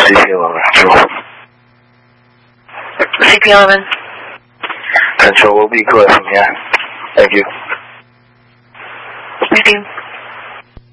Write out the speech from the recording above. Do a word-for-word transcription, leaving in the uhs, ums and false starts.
C P eleven. Control. C P eleven. Control will be clear from here. Thank you. Thank you.